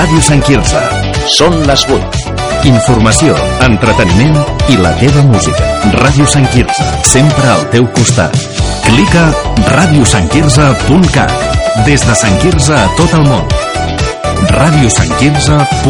Ràdio Sant Quirze. Són les 8. Informació, entreteniment i la teva música. Ràdio Sant Quirze, sempre al teu costat. Clica radiosantquirze.cat. Des de Sant Quirze a tot el món. radiosantquirze.cat.